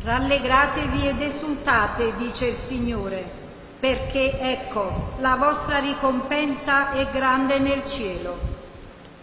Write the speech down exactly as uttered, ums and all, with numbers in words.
Rallegratevi ed esultate, dice il Signore, perché ecco, la vostra ricompensa è grande nel cielo.